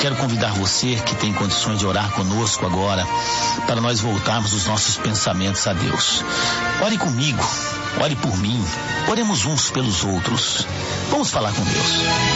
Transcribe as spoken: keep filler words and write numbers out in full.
quero convidar você que tem condições de orar conosco agora, para nós voltarmos os nossos pensamentos a Deus. Ore comigo, ore por mim, oremos uns pelos outros. Vamos falar com Deus.